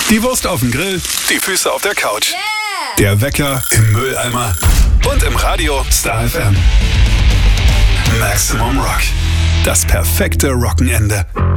Die Wurst auf dem Grill, die Füße auf der Couch. Yeah! Der Wecker im Mülleimer und im Radio Star FM. Maximum Rock. Das perfekte Rockenende.